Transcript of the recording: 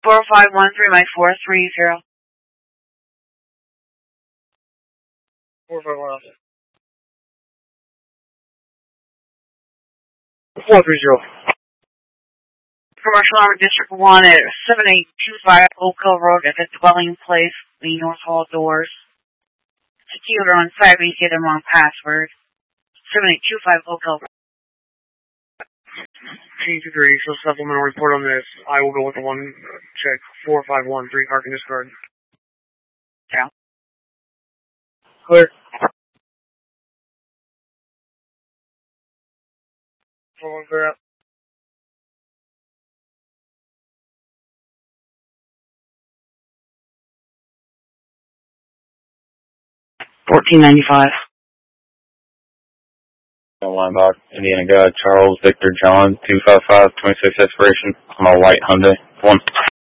4513 by 430. 4513. 430. Commercial Armor District 1 at 7825 Oak Hill Road at the dwelling place, the North Hall doors. Secure on site, we get the wrong password. 7825 Oak Hill Road. Team 2-3, so supplemental report on this. I will go with the one check 4513, parking discard. Yeah. Clear. 41 clear out. $14.95. Linebach, Indiana Guide, Charles Victor John, 255, 26 expiration, on a white Hyundai. 1.